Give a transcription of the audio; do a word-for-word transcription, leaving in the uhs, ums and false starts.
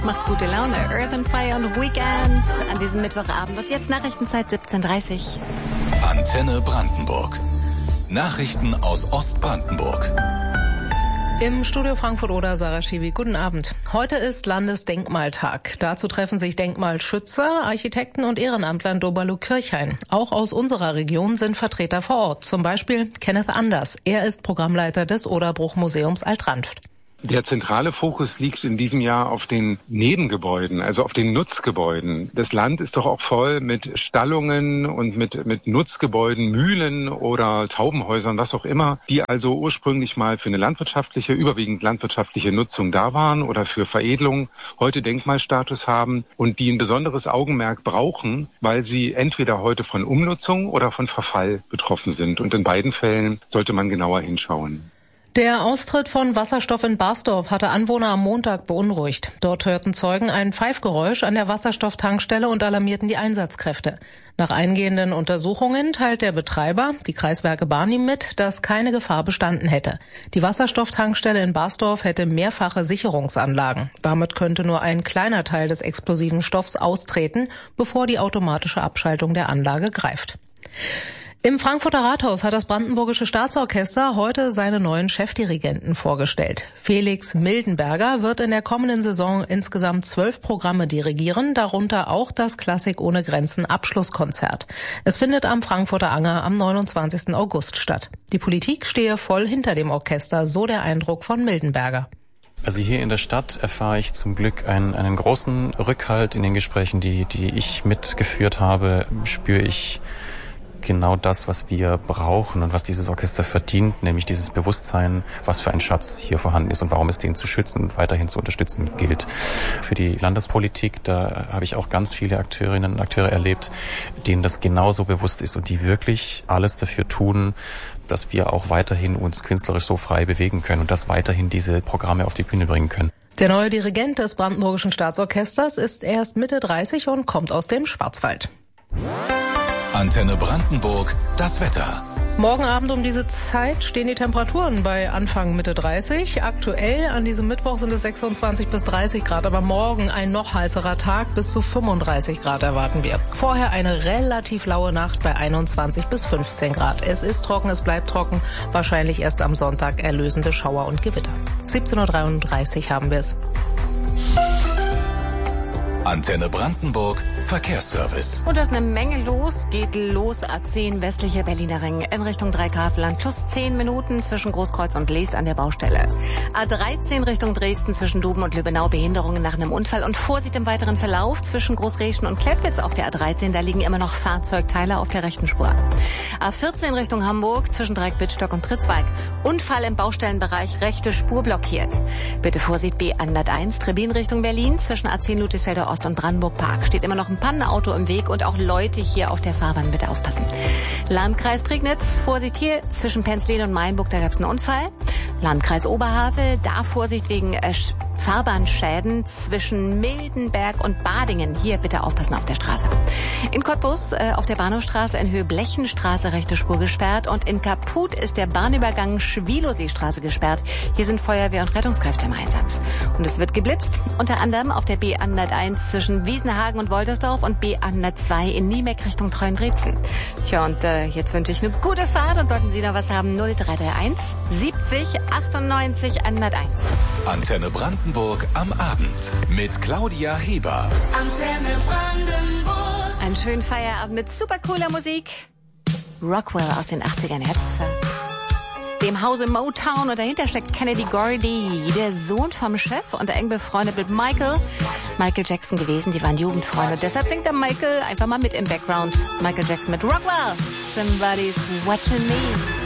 Macht gute Laune. Earth and Fire und Weekend an diesem Mittwochabend. Und jetzt Nachrichtenzeit siebzehn Uhr dreißig. Antenne Brandenburg. Nachrichten aus Ostbrandenburg. Im Studio Frankfurt-Oder, Sarah Schiwi. Guten Abend. Heute ist Landesdenkmaltag. Dazu treffen sich Denkmalschützer, Architekten und Ehrenamtler in Doberlo-Kirchhain. Auch aus unserer Region sind Vertreter vor Ort. Zum Beispiel Kenneth Anders. Er ist Programmleiter des Oderbruch-Museums Alt-Ranft. Der zentrale Fokus liegt in diesem Jahr auf den Nebengebäuden, also auf den Nutzgebäuden. Das Land ist doch auch voll mit Stallungen und mit, mit Nutzgebäuden, Mühlen oder Taubenhäusern, was auch immer, die also ursprünglich mal für eine landwirtschaftliche, überwiegend landwirtschaftliche Nutzung da waren oder für Veredelung heute Denkmalstatus haben und die ein besonderes Augenmerk brauchen, weil sie entweder heute von Umnutzung oder von Verfall betroffen sind. Und in beiden Fällen sollte man genauer hinschauen. Der Austritt von Wasserstoff in Barsdorf hatte Anwohner am Montag beunruhigt. Dort hörten Zeugen ein Pfeifgeräusch an der Wasserstofftankstelle und alarmierten die Einsatzkräfte. Nach eingehenden Untersuchungen teilt der Betreiber, die Kreiswerke Barnim, mit, dass keine Gefahr bestanden hätte. Die Wasserstofftankstelle in Barsdorf hätte mehrfache Sicherungsanlagen. Damit könnte nur ein kleiner Teil des explosiven Stoffs austreten, bevor die automatische Abschaltung der Anlage greift. Im Frankfurter Rathaus hat das Brandenburgische Staatsorchester heute seine neuen Chefdirigenten vorgestellt. Felix Mildenberger wird in der kommenden Saison insgesamt zwölf Programme dirigieren, darunter auch das Klassik ohne Grenzen Abschlusskonzert. Es findet am Frankfurter Anger am neunundzwanzigsten August statt. Die Politik stehe voll hinter dem Orchester, so der Eindruck von Mildenberger. Also hier in der Stadt erfahre ich zum Glück einen, einen großen Rückhalt in den Gesprächen, die, die ich mitgeführt habe, spüre ich genau das, was wir brauchen und was dieses Orchester verdient, nämlich dieses Bewusstsein, was für ein Schatz hier vorhanden ist und warum es den zu schützen und weiterhin zu unterstützen gilt. Für die Landespolitik, da habe ich auch ganz viele Akteurinnen und Akteure erlebt, denen das genauso bewusst ist und die wirklich alles dafür tun, dass wir auch weiterhin uns künstlerisch so frei bewegen können und dass weiterhin diese Programme auf die Bühne bringen können. Der neue Dirigent des Brandenburgischen Staatsorchesters ist erst Mitte dreißig und kommt aus dem Schwarzwald. Antenne Brandenburg, das Wetter. Morgen Abend um diese Zeit stehen die Temperaturen bei Anfang Mitte dreißig. Aktuell an diesem Mittwoch sind es sechsundzwanzig bis dreißig Grad, aber morgen ein noch heißerer Tag, bis zu fünfunddreißig Grad erwarten wir. Vorher eine relativ laue Nacht bei einundzwanzig bis fünfzehn Grad. Es ist trocken, es bleibt trocken, wahrscheinlich erst am Sonntag erlösende Schauer und Gewitter. siebzehn Uhr dreiunddreißig haben wir es. Antenne Brandenburg, Verkehrsservice. Und da ist eine Menge los. Geht los A zehn westlicher Berliner Ring in Richtung Dreigrafenland. Plus zehn Minuten zwischen Großkreuz und Leest an der Baustelle. A dreizehn Richtung Dresden zwischen Doben und Lübbenau. Behinderungen nach einem Unfall. Und Vorsicht im weiteren Verlauf zwischen Großreschen und Klettwitz auf der A dreizehn. Da liegen immer noch Fahrzeugteile auf der rechten Spur. A vierzehn Richtung Hamburg zwischen Dreieck-Wittstock und Pritzwalk. Unfall im Baustellenbereich, rechte Spur blockiert. Bitte Vorsicht B hunderteins. Trebin Richtung Berlin zwischen A zehn Ludwigsfelder Ost und Brandenburg Park. Steht immer noch ein Pannenauto im Weg und auch Leute hier auf der Fahrbahn, bitte aufpassen. Landkreis Prignitz, Vorsicht hier zwischen Penzlin und Mainburg, da gab es einen Unfall. Landkreis Oberhavel, da Vorsicht wegen äh, Fahrbahnschäden zwischen Mildenberg und Badingen. Hier bitte aufpassen auf der Straße. In Cottbus äh, auf der Bahnhofstraße in Höhe Blechenstraße rechte Spur gesperrt und in Kaput ist der Bahnübergang Schwieloseestraße gesperrt. Hier sind Feuerwehr und Rettungskräfte im Einsatz. Und es wird geblitzt, unter anderem auf der B hunderteins zwischen Wiesenhagen und Woltersdorf und B hundertzwei in Niemeck Richtung Treuenbrietzen. Tja, und äh, jetzt wünsche ich eine gute Fahrt und sollten Sie noch was haben, null drei drei eins siebzig achtundneunzig hunderteins. Antenne Brandenburg am Abend mit Claudia Heber. Antenne Brandenburg. Einen schönen Feierabend mit super cooler Musik. Rockwell aus den achtzigern jetzt. Dem Hause Motown und dahinter steckt Kennedy Gordy, der Sohn vom Chef und eng befreundet mit Michael. Michael Jackson gewesen, die waren Jugendfreunde. Deshalb singt der Michael einfach mal mit im Background. Michael Jackson mit Rockwell. Somebody's watching me.